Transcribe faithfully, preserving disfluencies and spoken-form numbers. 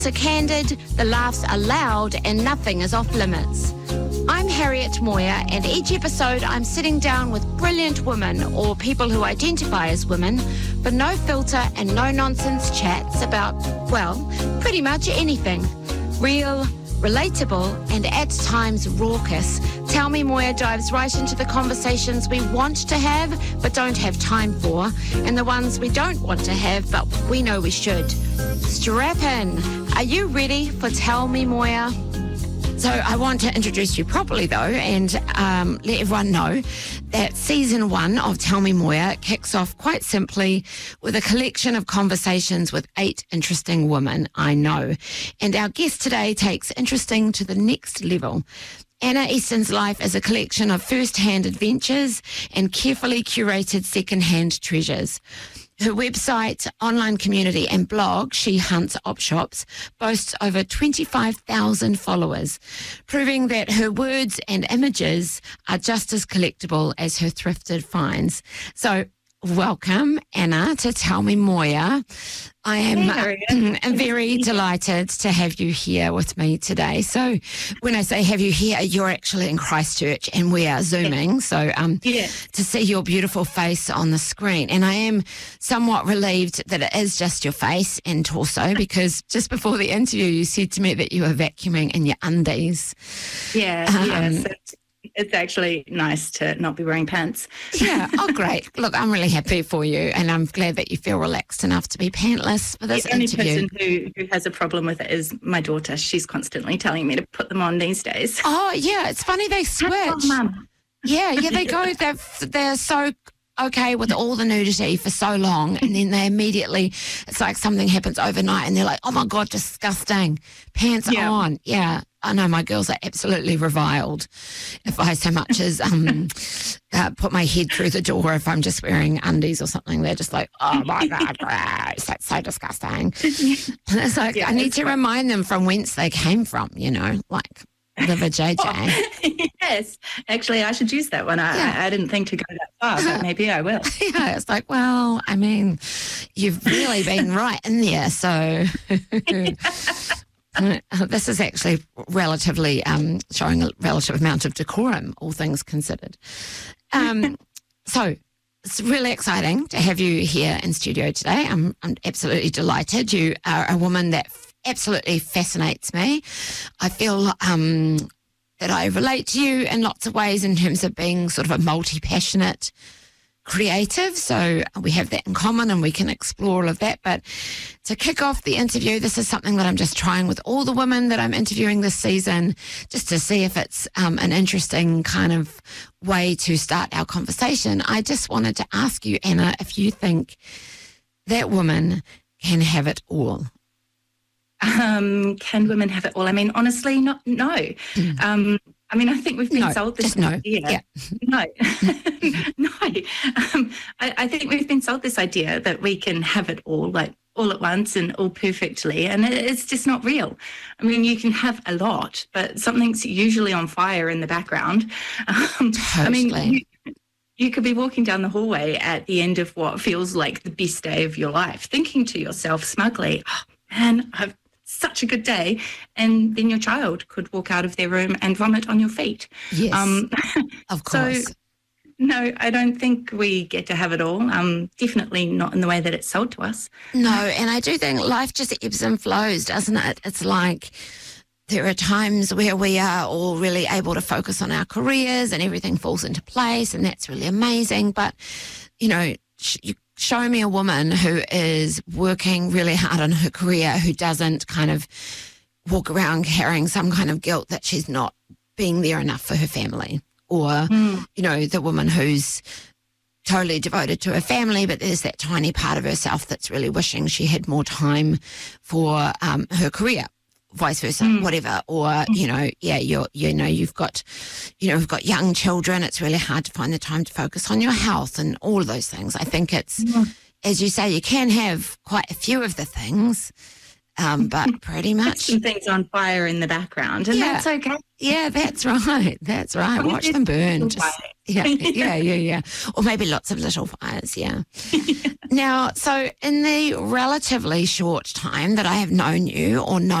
are candid, the laughs are loud, and nothing is off limits. I'm Harriet Moyer, and each episode I'm sitting down with brilliant women or people who identify as women for no filter and no nonsense chats about, well, pretty much anything. Real, relatable, and at times raucous, Tell Me Moya dives right into the conversations we want to have but don't have time for, and the ones we don't want to have but we know we should. Strap in. Are you ready for Tell Me Moya? So I want to introduce you properly, though, and um, let everyone know that season one of Tell Me Moya kicks off quite simply with a collection of conversations with eight interesting women I know. And our guest today takes interesting to the next level. Anna Easton's life is a collection of first-hand adventures and carefully curated second-hand treasures. Her website, online community and blog, She Hunts Op Shops, boasts over twenty-five thousand followers, proving that her words and images are just as collectible as her thrifted finds. So welcome, Anna, to Tell Me Moya. I am hey, I'm very delighted to have you here with me today. So when I say have you here, you're actually in Christchurch and we are Zooming. So um, yeah. to see your beautiful face on the screen. And I am somewhat relieved that it is just your face and torso, because just before the interview, you said to me that you were vacuuming in your undies. Yeah, um, yes. It's, it's actually nice to not be wearing pants. Yeah. Oh, great. Look, I'm really happy for you, and I'm glad that you feel relaxed enough to be pantless for this the only interview. person who, who has a problem with it is my daughter. She's constantly telling me to put them on these days. Oh, yeah. It's funny they switch. Oh, Mum. Yeah, yeah, they go, they're, they're so okay with all the nudity for so long, and then they immediately, it's like something happens overnight and they're like, oh my God, disgusting. Pants Yeah. on. Yeah. I know my girls are absolutely reviled if I so much as um, uh, put my head through the door if I'm just wearing undies or something. They're just like, oh my God, gross, that's so disgusting. And it's like, Yeah, I need it's to quite- remind them from whence they came from, you know, like the vajayjay. Yes, actually, I should use that one. I, Yeah. I, I didn't think to go that far, but maybe I will. Yeah, it's like, well, I mean, you've really been right in there. So this is actually relatively um, showing a relative amount of decorum, all things considered. Um, so it's really exciting to have you here in studio today. I'm, I'm absolutely delighted. You are a woman that f- absolutely fascinates me. I feel um, that I relate to you in lots of ways in terms of being sort of a multi-passionate creative. So we have that in common and we can explore all of that. But to kick off the interview, this is something that I'm just trying with all the women that I'm interviewing this season, just to see if it's um, an interesting kind of way to start our conversation. I just wanted to ask you, Anna, if you think that women can have it all. Um, can women have it all? I mean, honestly, not no. Mm. Um, I mean, I think we've been No, sold this just no. idea. Yeah. No, no. Um, I, I think we've been sold this idea that we can have it all, like all at once and all perfectly, and it, it's just not real. I mean, you can have a lot, but something's usually on fire in the background. Um, I mean, Totally. you, you could be walking down the hallway at the end of what feels like the best day of your life, thinking to yourself smugly, oh, man, I've such a good day, and then your child could walk out of their room and vomit on your feet. Yes, Um, of so, course. no, I don't think we get to have it all. Um, definitely not in the way that it's sold to us. No, and I do think life just ebbs and flows, doesn't it? It's like there are times where we are all really able to focus on our careers and everything falls into place, and that's really amazing. But, you know, sh- you show me a woman who is working really hard on her career, who doesn't kind of walk around carrying some kind of guilt that she's not being there enough for her family. Or, Mm. you know, the woman who's totally devoted to her family, but there's that tiny part of herself that's really wishing she had more time for um, her career, vice versa, Mm. whatever. Or, you know, yeah, you're, you know, you've got, you know, we've got young children. It's really hard to find the time to focus on your health and all of those things. I think it's, Mm. as you say, you can have quite a few of the things. Um, but pretty much. Some things on fire in the background, and Yeah. that's okay. Yeah, that's right. That's right. Watch them burn. Just, yeah, yeah, yeah, yeah. Or maybe lots of little fires, yeah. Now, so in the relatively short time that I have known you or known